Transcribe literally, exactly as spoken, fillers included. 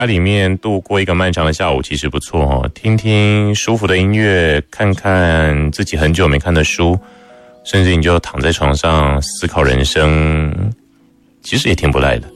家里面度过一个漫长的下午其实不错哦，听听舒服的音乐，看看自己很久没看的书，甚至你就躺在床上思考人生，其实也挺不赖的。